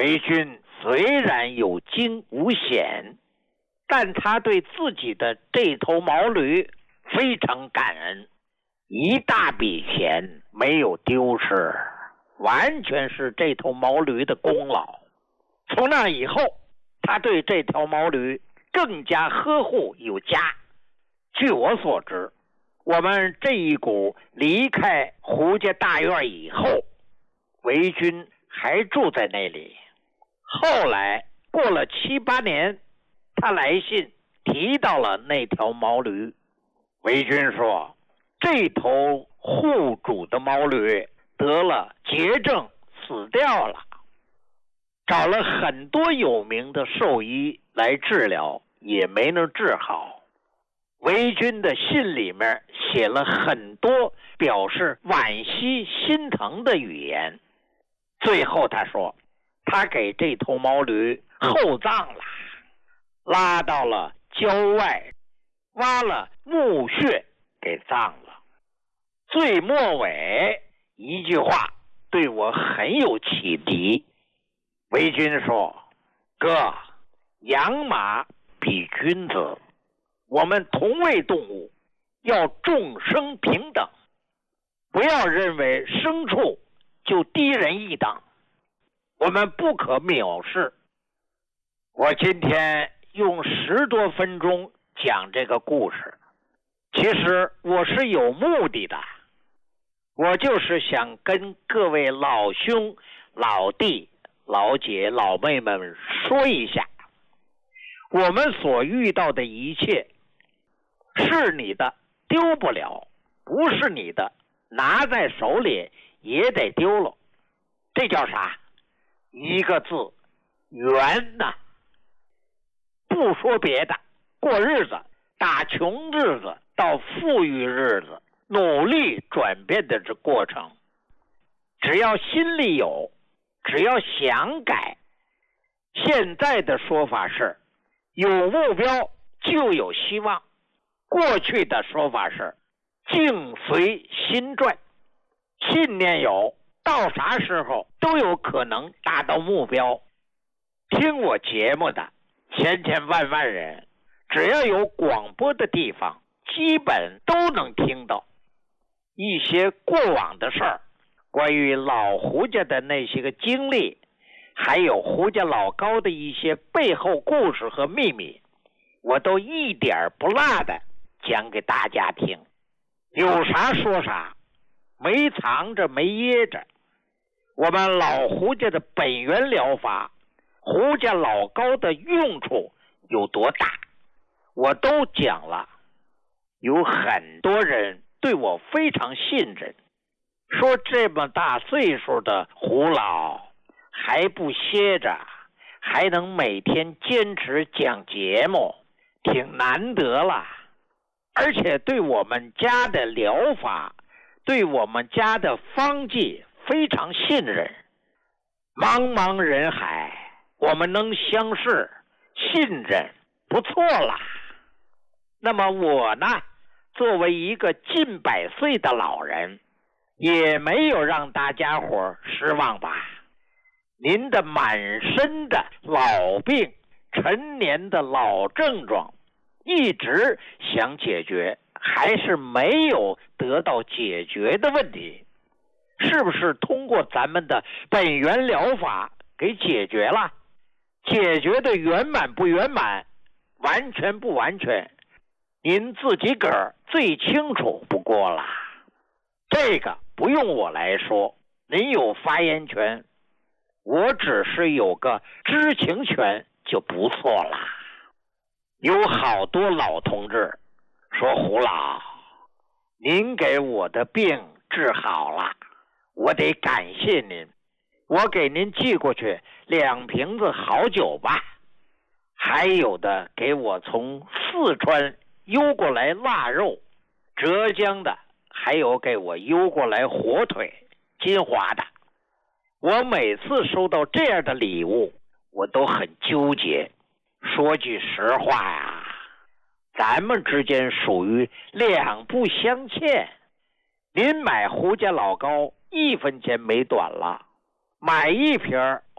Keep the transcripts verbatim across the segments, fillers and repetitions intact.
韦军虽然有惊无险，但他对自己的这头毛驴非常感恩，一大笔钱没有丢失，完全是这头毛驴的功劳。从那以后，他对这条毛驴更加呵护有加。据我所知，我们这一股离开胡家大院以后，韦军还住在那里。后来过了七八年，他来信提到了那条毛驴。韦军说，这头护主的毛驴得了结症死掉了，找了很多有名的兽医来治疗，也没能治好。韦军的信里面写了很多表示惋惜心疼的语言。最后他说，他给这头毛驴厚葬了，拉到了郊外，挖了墓穴给葬了。最末尾一句话对我很有启迪。韦军说，哥，养马比君子，我们同为动物，要众生平等，不要认为牲畜就低人一等，我们不可藐视。我今天用十多分钟讲这个故事，其实我是有目的的，我就是想跟各位老兄、老弟、老姐、老妹们说一下，我们所遇到的一切，是你的丢不了，不是你的拿在手里也得丢了。这叫啥？一个字，缘呐。不说别的，过日子，打穷日子到富裕日子，努力转变的这过程，只要心里有，只要想改。现在的说法是，有目标就有希望。过去的说法是，境随心转。信念有，到啥时候都有可能达到目标。听我节目的千千万万人，只要有广播的地方，基本都能听到一些过往的事儿，关于老胡家的那些个经历，还有胡家老高的一些背后故事和秘密，我都一点不落的讲给大家听，有啥说啥，没藏着没掖着。我们老胡家的本源疗法，胡家老高的用处有多大，我都讲了。有很多人对我非常信任，说这么大岁数的胡老还不歇着，还能每天坚持讲节目，挺难得了。而且对我们家的疗法，对我们家的方剂非常信任。茫茫人海，我们能相识信任，不错啦。那么我呢，作为一个近百岁的老人，也没有让大家伙失望吧。您的满身的老病，陈年的老症状，一直想解决，还是没有得到解决的问题，是不是通过咱们的本源疗法给解决了？解决的圆满不圆满，完全不完全，您自己个儿最清楚不过了。这个不用我来说，您有发言权，我只是有个知情权就不错了。有好多老同志说，胡老，您给我的病治好了，我得感谢您，我给您寄过去两瓶子好酒吧。还有的给我从四川邮过来腊肉，浙江的还有给我邮过来火腿，金华的。我每次收到这样的礼物，我都很纠结。说句实话呀，咱们之间属于两不相欠。您买胡家老高一分钱没短了，买一瓶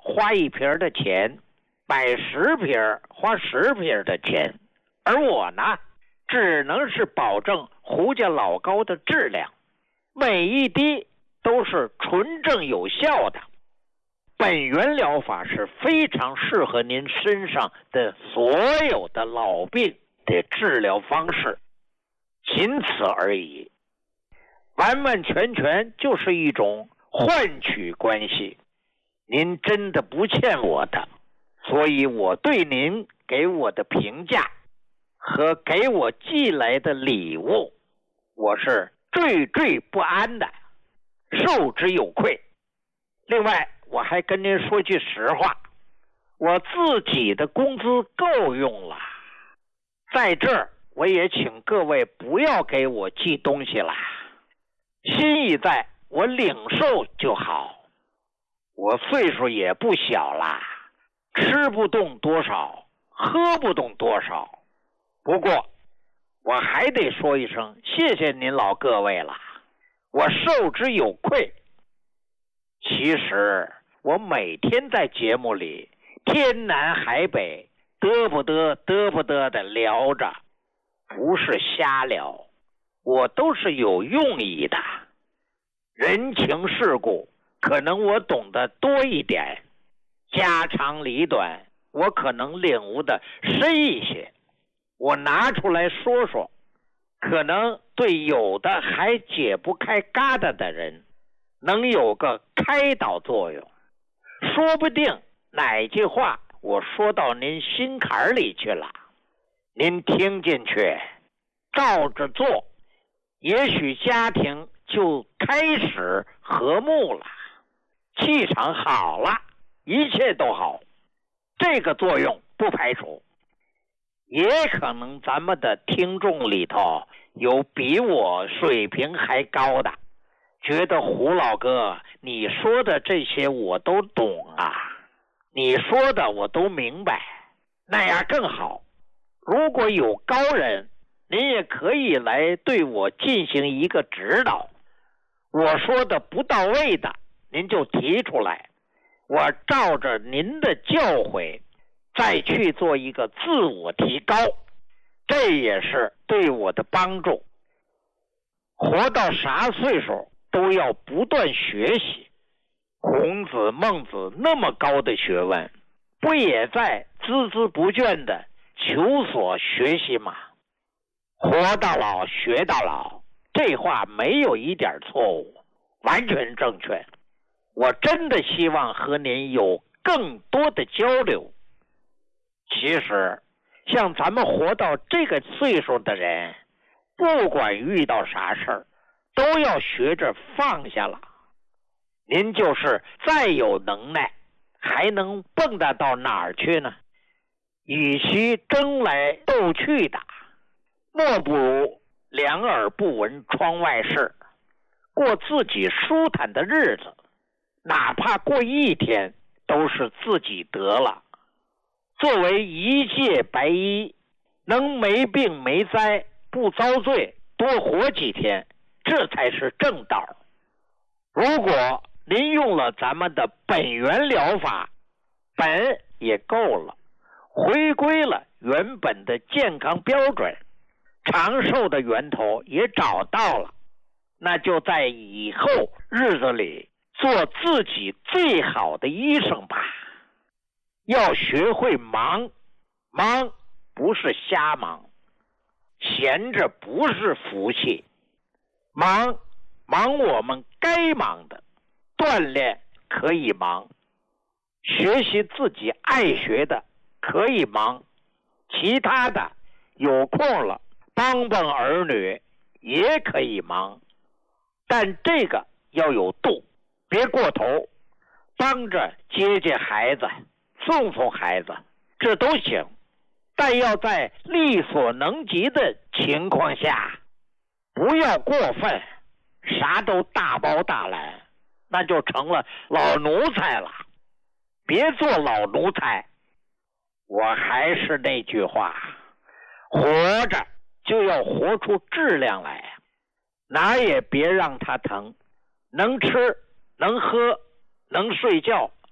花一瓶的钱，买十瓶花十瓶的钱，而我呢，只能是保证胡家老膏的质量，每一滴都是纯正有效的。本源疗法是非常适合您身上的所有的老病的治疗方式，仅此而已。完完全全就是一种换取关系，您真的不欠我的，所以我对您给我的评价和给我寄来的礼物，我是惴惴不安的，受之有愧。另外我还跟您说句实话，我自己的工资够用了，在这儿我也请各位不要给我寄东西了，心意在我领受就好。我岁数也不小啦，吃不动多少，喝不动多少，不过我还得说一声谢谢您老各位了，我受之有愧。其实我每天在节目里天南海北嘚不嘚嘚不嘚的聊着，不是瞎聊，我都是有用意的。人情世故可能我懂得多一点，家长里短我可能领悟的深一些，我拿出来说说，可能对有的还解不开疙瘩的人能有个开导作用，说不定哪句话我说到您心坎里去了，您听进去照着做，也许家庭就开始和睦了，气场好了，一切都好。这个作用不排除，也可能咱们的听众里头有比我水平还高的，觉得胡老哥你说的这些我都懂啊，你说的我都明白，那样更好。如果有高人，您也可以来对我进行一个指导，我说的不到位的您就提出来，我照着您的教诲再去做一个自我提高，这也是对我的帮助。活到啥岁数都要不断学习，孔子孟子那么高的学问，不也在孜孜不倦的求索学习吗？活到老学到老，这话没有一点错误，完全正确。我真的希望和您有更多的交流。其实像咱们活到这个岁数的人，不管遇到啥事儿，都要学着放下了。您就是再有能耐，还能蹦跶到哪儿去呢？与其争来斗去的，莫不如两耳不闻窗外事，过自己舒坦的日子，哪怕过一天都是自己得了。作为一介白衣，能没病没灾，不遭罪，多活几天，这才是正道。如果您用了咱们的本源疗法，本也够了，回归了原本的健康标准，长寿的源头也找到了，那就在以后日子里做自己最好的医生吧。要学会忙，忙不是瞎忙，闲着不是福气，忙忙我们该忙的，锻炼可以忙，学习自己爱学的可以忙，其他的有空了帮帮儿女也可以忙，但这个要有度，别过头，帮着接接孩子，送送孩子，这都行，但要在力所能及的情况下，不要过分，啥都大包大揽，那就成了老奴才了。别做老奴才。我还是那句话，活着就要活出质量来，哪也别让它疼，能吃能喝能睡觉，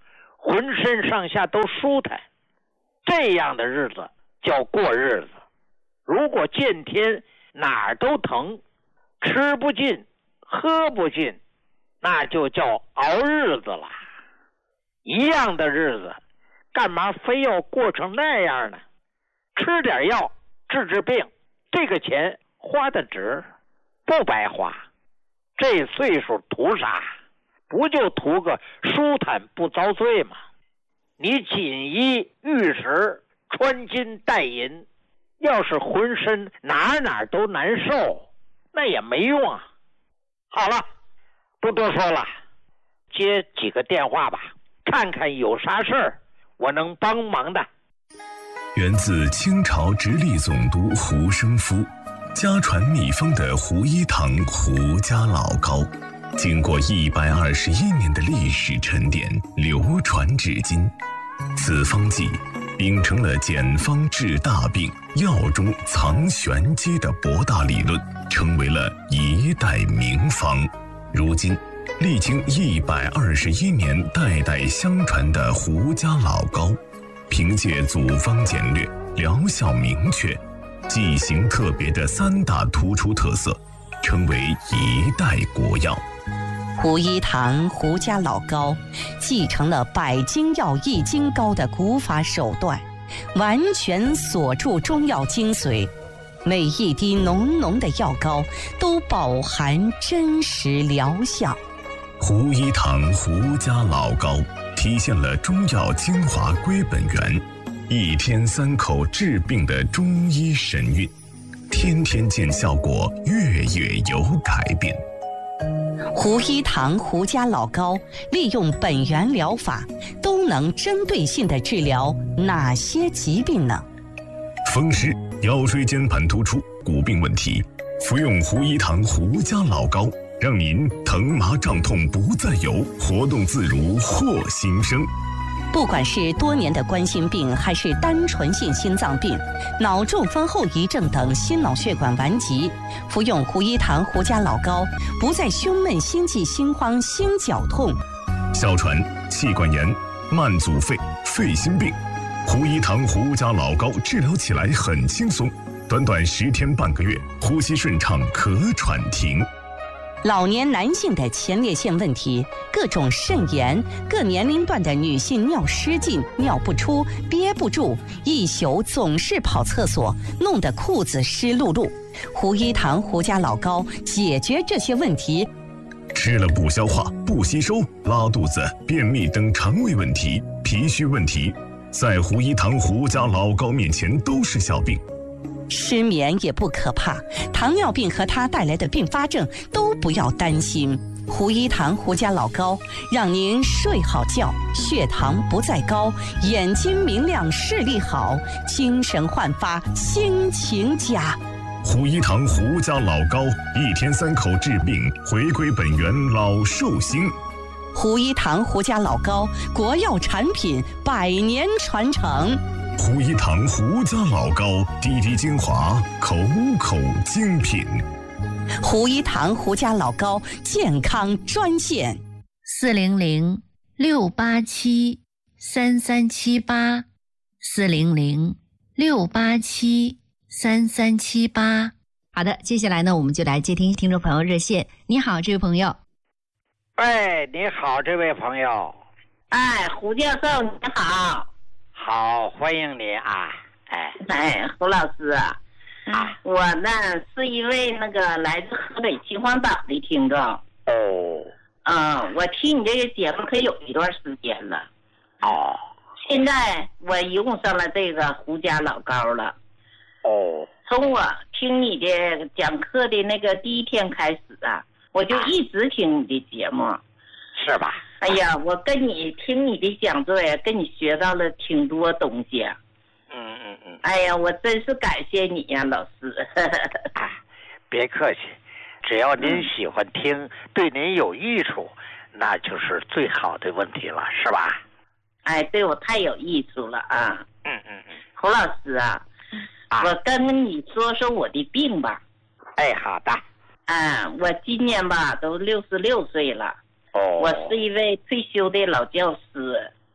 浑身上下都舒坦，这样的日子叫过日子。如果见天哪儿都疼，吃不进喝不进，那就叫熬日子了。一样的日子，干嘛非要过成那样呢？吃点药治治病，这个钱花得值，不白花。这岁数图啥？不就图个舒坦不遭罪吗？你锦衣玉食，穿金戴银，要是浑身哪哪都难受，那也没用啊。好了，不多说了，接几个电话吧，看看有啥事儿我能帮忙的。 源自清朝直隶总督胡生夫，家传秘方的胡一堂胡家老膏，经过一百二十一年的历史沉淀，流传至今。此方剂秉承了简方治大病、药中藏玄机的博大理论，成为了一代名方。如今历经一百二十一年代代相传的胡家老膏，凭借组方简略、疗效明确、剂型特别的三大突出特色，成为一代国药。 胡一堂胡家老膏继承了百金药益精膏的古法手段，完全锁住中药精髓，每一滴浓浓的药膏都饱含真实疗效。 胡一堂胡家老膏体现了中药精华归本源，一天三口治病的中医神韵，天天见效果，月月有改变。 胡一堂胡家老膏利用本源疗法，都能针对性地治疗哪些疾病呢？ 风湿、腰椎间盘突出、骨病问题，服用胡一堂胡家老膏，让您疼麻胀痛不再有，活动自如获新生。 不管是多年的冠心病，还是单纯性心脏病、脑中风后遗症等心脑血管顽疾，服用胡一堂胡家老膏，不再胸闷、心悸、心慌、心绞痛。 哮喘、气管炎、慢阻肺、肺心病，胡一堂胡家老膏治疗起来很轻松，短短十天半个月，呼吸顺畅，咳喘停。 老年男性的前列腺问题，各种肾炎，各年龄段的女性尿失禁、尿不出、憋不住，一宿总是跑厕所，弄得裤子湿漉漉。胡一堂胡家老膏解决这些问题。 吃了不消化、不吸收、拉肚子、便秘等肠胃问题、脾虚问题，在胡一堂胡家老膏面前都是小病。 失眠也不可怕，糖尿病和它带来的并发症都不要担心。胡一堂胡家老膏让您睡好觉，血糖不再高，眼睛明亮，视力好，精神焕发，心情佳。 胡一堂胡家老膏，一天三口治病，回归本源，老寿星。 胡一堂胡家老膏，国药产品，百年传承。 胡一堂胡家老膏，滴滴精华，口口精品。 胡一堂胡家老膏健康专线： 四零零六八七三三七八，四零零六八七三三七八。好的，接下来呢，我们就来接听听众朋友热线。你好，这位朋友。 哎，你好，这位朋友。 哎，胡教授，你好。 好，欢迎你啊！哎哎，胡老师啊，啊我呢是一位那个来自河北秦皇岛的听众。 哦。 嗯，我听你这个节目可有一段时间了。 哦。 现在我用上了这个胡家老膏了。 哦。 从我听你的讲课的那个第一天开始啊，我就一直听你的节目。 是吧？ 哎呀，我跟你听你的讲座呀，跟你学到了挺多东西。 嗯嗯嗯。 哎呀，我真是感谢你呀，老师。 啊，别客气，只要您喜欢听，嗯、对您有益处，那就是最好的问题了，是吧？ 哎，对我太有益处了啊。 嗯嗯嗯。 胡老师啊，啊我跟你说说我的病吧。 哎，好的。 啊，我今年吧都六十六岁了。 哦， 我是一位退休的老教师。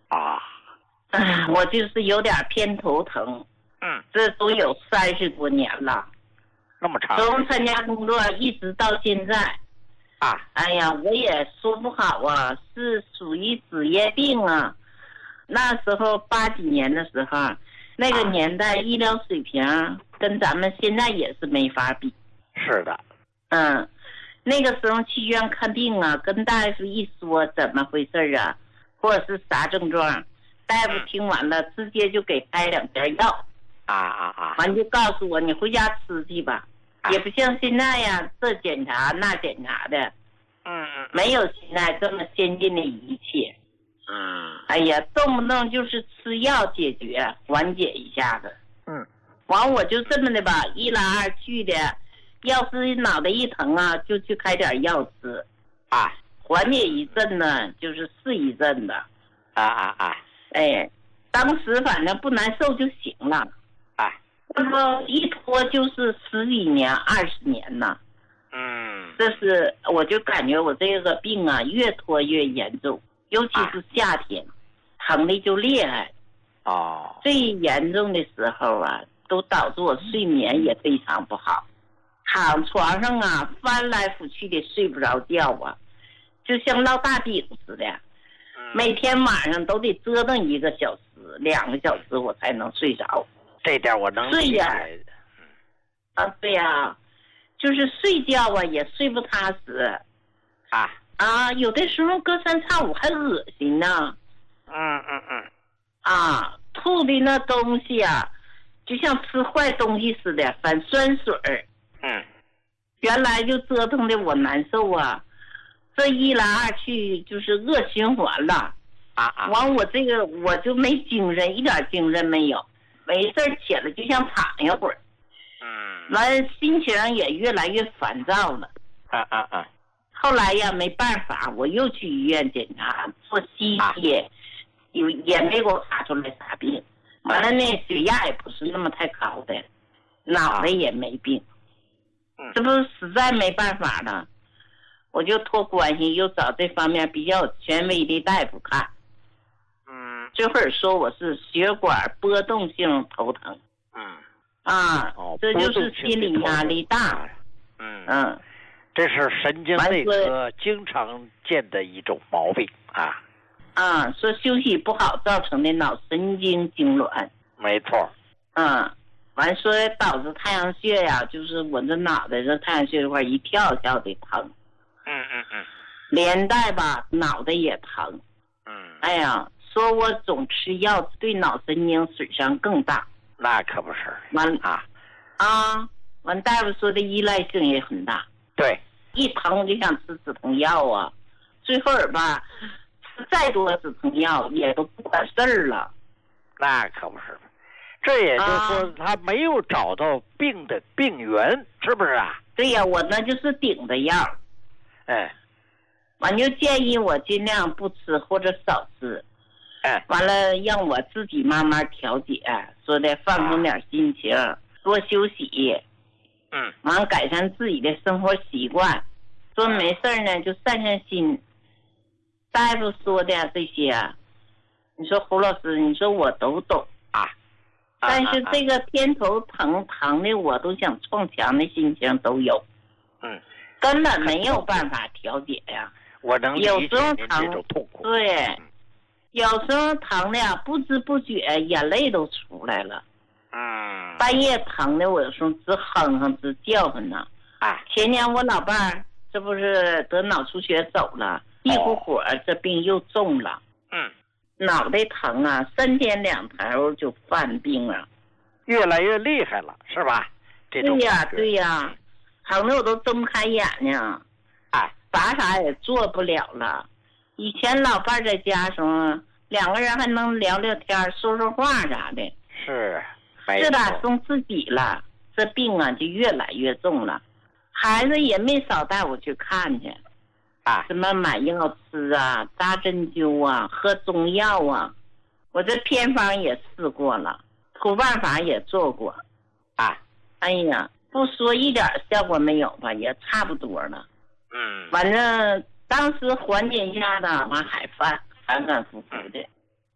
啊， 哎，我就是有点偏头疼。 嗯， 这都有三十多年了， 那么长， 从参加工作一直到现在。 啊， 哎呀，我也说不好啊，是属于职业病啊。那时候八几年的时候，那个年代医疗水平跟咱们现在也是没法比。 是的。 嗯，那个时候去医院看病啊，跟大夫一说怎么回事啊，或者是啥症状，大夫听完了直接就给开两片药。 啊啊啊！ 完就告诉我你回家吃去吧， 啊、 也不像现在呀，这检查那检查的， 嗯嗯， 没有现在这么先进的仪器。 嗯， 哎呀，动不动就是吃药解决，缓解一下子。 嗯， 完我就这么的吧，一来二去的，要是脑袋一疼啊，就去开点药吃， 啊， 缓解一阵呢，就是是一阵的。 啊啊啊！ 哎，当时反正不难受就行了。 啊， 那么一拖就是十几年、二十年呢。 嗯， 这是我就感觉我这个病啊，越拖越严重，尤其是夏天，啊、疼的就厉害。 哦， 最严重的时候啊，都导致我睡眠也非常不好，躺床上啊，翻来覆去的睡不着觉啊，就像烙大饼似的。 嗯、 每天晚上都得折腾一个小时、两个小时，我才能睡着。 这点我能理解。 啊，对呀、啊，就是睡觉啊也睡不踏实。 啊啊，有的时候隔三差五还恶心呢。 嗯嗯嗯。 啊，吐的那东西啊，就像吃坏东西似的，反酸水儿。 嗯。 原来就折腾的我难受啊，这一来二去就是恶循环了。 啊啊。 完我这个我就没精神，一点精神没有。没事起来就想躺一会儿， 嗯， 完心情也越来越烦躁了。 啊啊啊！ 后来呀，没办法，我又去医院检查，做 C T， 有、啊、也没给我查出来啥病。完了呢，血压也不是那么太高的，脑袋也没病。 嗯， 这不实在没办法了，我就托关系又找这方面比较权威的大夫看。这会儿说我是血管波动性头疼， 嗯， 啊， 哦， 这就是心理压力大， 嗯嗯， 这是神经内科经常见的一种毛病啊， 啊，说休息不好造成的脑神经痉挛， 没错， 嗯，完说导致太阳穴呀，就是我这脑袋这太阳穴这块一跳跳的疼， 嗯嗯嗯， 连带吧脑袋也疼， 嗯， 哎呀。说我总吃药对脑神经损伤更大， 那可不是。 完啊啊，完大夫说的依赖性也很大。 对， 一疼我就想吃止疼药啊，最后儿吧，吃再多止疼药也都不管事儿了。 那可不是，这也就是说他没有找到病的病源，是不是啊？ 对呀，我那就是顶着药。 哎， 完就建议我尽量不吃或者少吃。 哎， 完了让我自己慢慢调节，说的放松点心情，啊、多休息， 嗯， 完改善自己的生活习惯，说没事呢就散散心。大夫说的这些，你说胡老师，你说我都懂啊， 但是这个偏头疼疼的我都想撞墙的心情都有， 嗯， 根本没有办法调节呀。 我能理解您这种痛苦， 对。嗯有时候疼的呀，不知不觉眼泪都出来了。 嗯， 半夜疼的，我有时候直哼哼直叫唤呢。 啊， 前年我老伴儿这不是得脑出血走了，一股火这病又重了。 嗯， 脑袋疼啊，三天两头就犯病了， 越来越厉害了，是吧？这种对呀对呀，疼的我都睁不开眼睛， 哎， 啥啥也做不了了。以前老伴在家时候，两个人还能聊聊天、说说话啥的。 是， 自打生自己了，这病啊就越来越重了。孩子也没少带我去看去， 啊， 什么买药吃啊、扎针灸啊、喝中药啊，我这偏方也试过了，土办法也做过， 啊， 哎呀，不说一点效果没有吧，也差不多了。 嗯， 反正。当时缓解一下子，完还反反反复复的，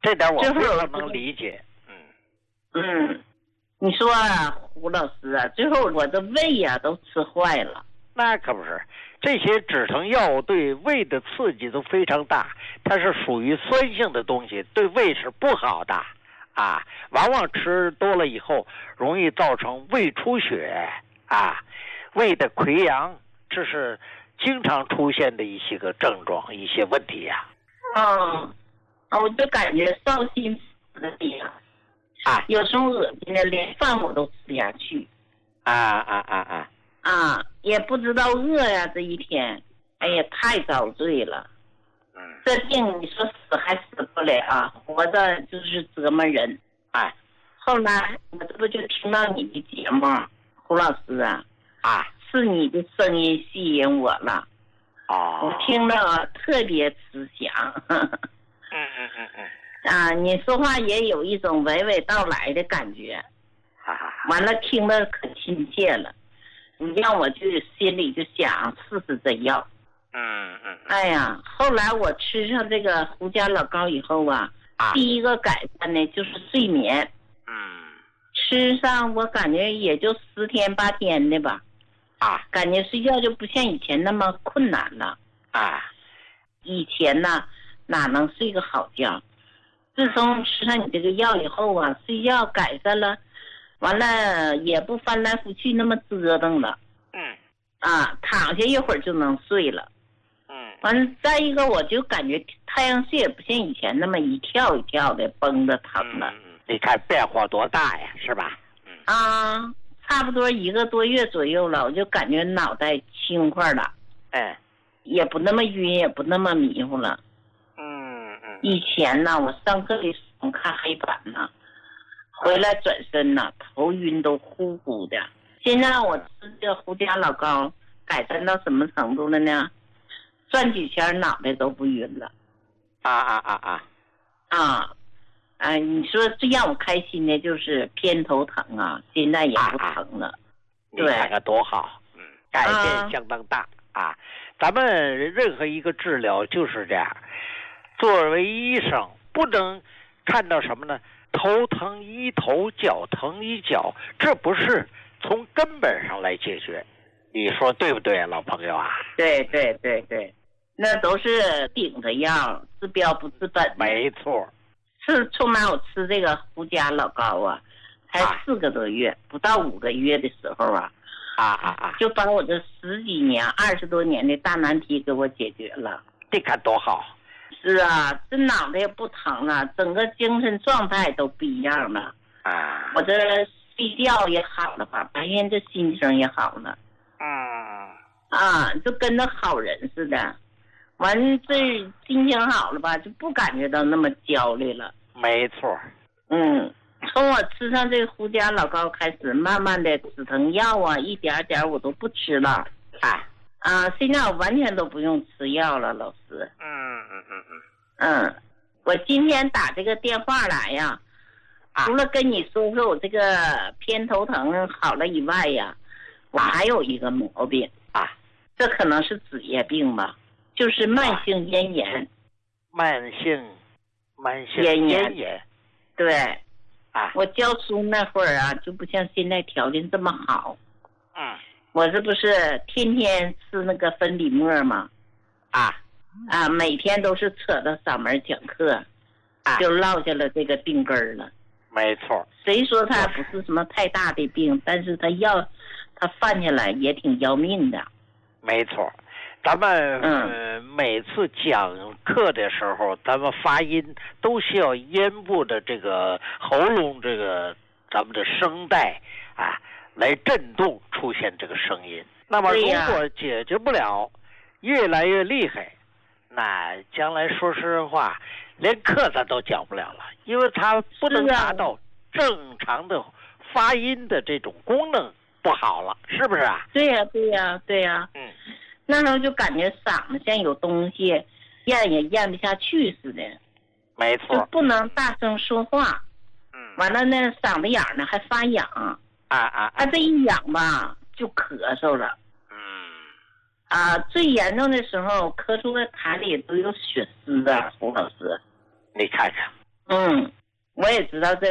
这点我非常能理解。嗯嗯，你说啊，胡老师啊，最后我的胃呀、啊、都吃坏了。 那可不是，这些止疼药对胃的刺激都非常大，它是属于酸性的东西，对胃是不好的啊。往往吃多了以后，容易造成胃出血啊，胃的溃疡，这是经常出现的一些个症状，一些问题呀、 啊。嗯，我就感觉烧心的地方啊， 有时候恶心的，连饭我都吃不下去。 啊啊啊啊！ 啊，也不知道饿呀，这一天，哎呀，太遭罪了。 嗯， 这病你说死还死不了啊，活着就是折磨人。 哎， 后来我这不就听到你的节目，胡老师啊， 啊， 是你的声音吸引我了。 哦， 我听了特别慈祥。 嗯嗯嗯嗯。 啊，你说话也有一种娓娓道来的感觉。 哈哈。 完了，听得可亲切了。你让我就心里就想试试这药。 嗯嗯。 哎呀，后来我吃上这个胡家老膏以后啊， 啊第一个改善呢就是睡眠。 嗯。 吃上我感觉也就十天八天的吧。 啊。 感觉睡觉就不像以前那么困难了。 啊。 以前呢哪能睡个好觉？自从吃上你这个药以后啊，睡觉改善了。完了也不翻来覆去那么折腾了。 嗯。 啊，躺下一会儿就能睡了。 嗯。 完了，再一个我就感觉太阳穴也不像以前那么一跳一跳的绷着疼了。 嗯，你看变化多大呀，是吧？ 嗯。啊，差不多一个多月左右了，我就感觉脑袋轻快了。 哎。 也不那么晕，也不那么迷糊了。 嗯嗯。 以前呢，我上课的时候看黑板呢。回来转身呢，头晕都呼呼的。现在我吃这个胡家老膏，改善到什么程度了呢？转几圈脑袋都不晕了。 啊啊啊啊！ 啊，啊！你说最让我开心的就是偏头疼啊，现在也不疼了。啊、 你看看多好，嗯，改变相当大啊。啊咱们任何一个治疗就是这样，作为医生不能看到什么呢？头疼医头，脚疼医脚，这不是从根本上来解决，你说对不对啊，老朋友啊？ 对对对对，那都是顶着药，治标不治本。 没错。 是从哪我吃这个胡家老膏啊，才四个多月，啊、不到五个月的时候啊， 啊啊啊， 就把我这十几年、二十多年的大难题给我解决了。 你看多好。 是啊，这脑袋也不疼了，整个精神状态都不一样了。 啊， 我这睡觉也好了吧，白天这心情也好了。 嗯。 啊，就跟着好人似的。完，这心情好了吧，就不感觉到那么焦虑了。 没错。 嗯，从我吃上这个胡家老膏开始，慢慢的止疼药啊，一点点我都不吃了。 啊。 啊，现在我完全都不用吃药了，老师。 嗯嗯嗯嗯。 嗯，我今天打这个电话来呀， 啊、 除了跟你说说我这个偏头疼好了以外呀，我还有一个毛病啊， 这可能是职业病吧，就是慢性咽炎。 慢性，慢性咽咽炎。 对。 啊。 我教书那会儿啊，就不像现在条件这么好。 嗯。 我这不是天天吃那个粉笔沫吗？ 啊啊，每天都是扯到嗓门讲课， 啊， 就落下了这个病根儿了。 没错。 谁说他不是什么太大的病，但是他要他犯下来也挺要命的。 没错。咱们、 嗯呃、每次讲课的时候，咱们发音都需要咽部的这个喉咙这个咱们的声带啊来震动出现这个声音。那么如果解决不了，越来越厉害，那将来说实话连课咱都讲不了了，因为它不能达到正常的发音的这种功能不好了，是不是啊？ 对呀、啊、对呀、啊、对呀、啊、 嗯， 那时候就感觉嗓子像有东西咽也咽不下去似的。 没错。 就不能大声说话。 嗯。 完了呢，嗓子眼呢还发痒。 啊啊啊！ 他这一痒吧就咳嗽了。 嗯。 啊，最严重的时候咳出来痰里都有血丝啊，胡老师。 你看看。 嗯，我也知道这